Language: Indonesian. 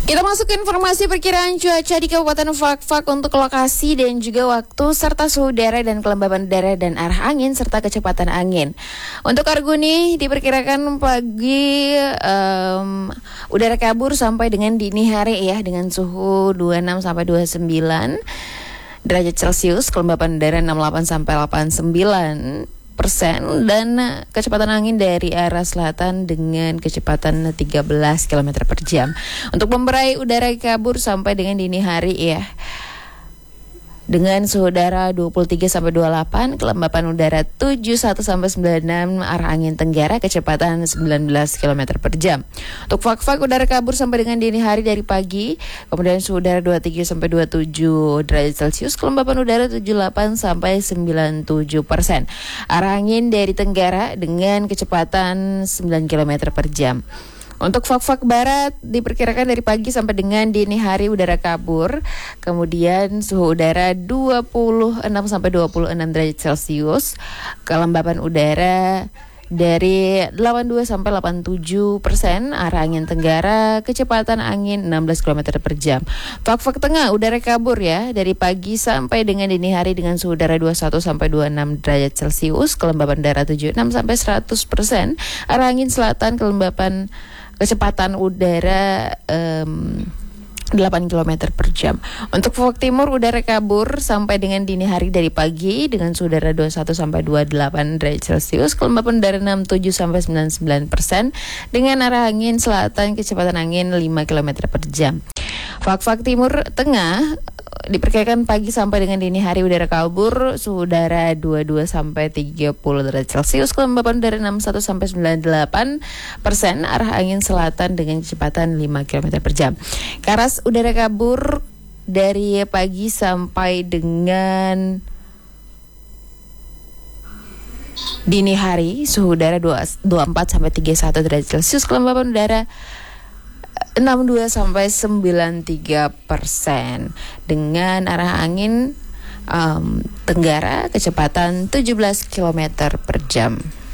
Kita masuk ke informasi perkiraan cuaca di Kabupaten Fakfak untuk lokasi dan juga waktu serta suhu udara dan kelembaban udara dan arah angin serta kecepatan angin. Untuk Arguni diperkirakan pagi udara kabur sampai dengan dini hari ya dengan suhu 26 sampai 29 derajat Celcius, kelembapan udara 68 sampai 89% dan kecepatan angin dari arah selatan dengan kecepatan 13 km per jam. Untuk pemberai udara kabur sampai dengan dini hari ya. Dengan suhu udara 23 sampai 28, kelembapan udara 71 sampai 96, arah angin tenggara kecepatan 19 km per jam. Untuk Fakfak udara kabur sampai dengan dini hari dari pagi, kemudian suhu udara 23 sampai 27 derajat Celcius, kelembapan udara 78 sampai 97%. Arah angin dari tenggara dengan kecepatan 9 km per jam. Untuk Fakfak Barat diperkirakan dari pagi sampai dengan dini hari udara kabur, kemudian suhu udara 26 sampai 26 derajat Celcius, kelembapan udara dari 82 sampai 87%, arah angin tenggara, kecepatan angin 16 km per jam. Fakfak Tengah udara kabur ya dari pagi sampai dengan dini hari dengan suhu udara 21 sampai 26 derajat Celcius, kelembapan udara 76 sampai 100%, arah angin selatan, kecepatan udara 8 km per jam. Untuk Fakfak Timur udara kabur sampai dengan dini hari dari pagi dengan suhu udara 21 sampai 28 derajat Celcius, kelembapan udara 67 sampai 99% dengan arah angin selatan, kecepatan angin 5 km per jam. Fakfak Timur Tengah diperkirakan pagi sampai dengan dini hari udara kabur, suhu udara 22 sampai 30 derajat Celcius, kelembapan udara 61 sampai 98%, arah angin selatan dengan kecepatan 5 km per jam. Karas udara kabur dari pagi sampai dengan dini hari, suhu udara 24 sampai 31 derajat Celcius, kelembapan udara 62 sampai 93% dengan arah angin tenggara kecepatan 17 km per jam.